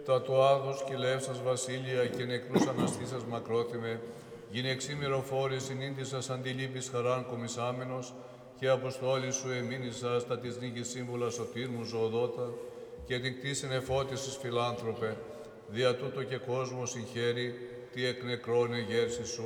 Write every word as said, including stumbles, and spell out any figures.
τα το άδος κυλεύσας βασίλεια και νεκρούς αναστήσας μακρόθυμε, γίνε εξήμηρο φόρη συνήντησας αντιλήπης χαράν κομισάμενος, και αποστόλη σου εμήνησας τα της νίκης σύμβουλα σωτήρ μου ζωοδότα, και την κτήσιν εφώτισης φιλάνθρωπε, δια τούτο και κόσμο συγχαίρει, τι εκ νεκρών εγέρση σου,